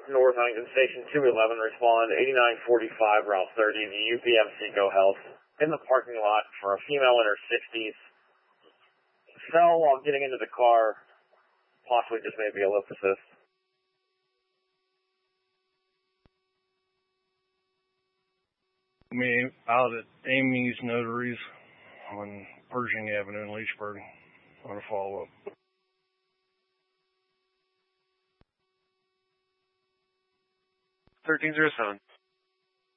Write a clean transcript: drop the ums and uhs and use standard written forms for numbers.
North Huntington Station 211, respond 8945 Route 30, the UPM Seco Health, in the parking lot for a female in her 60s. Fell while getting into the car, possibly just maybe a lip assist. Me out at Amy's Notaries on Pershing Avenue in Leechburg on a follow-up. 1307.